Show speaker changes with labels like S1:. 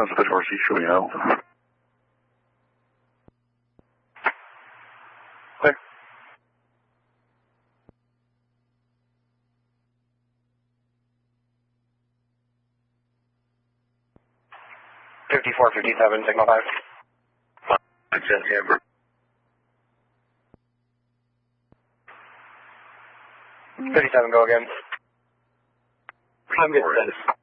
S1: Special RC showing out. Clear.
S2: $5457, signal 5.
S1: Access Amber.
S2: 57, go again.
S3: I'm good,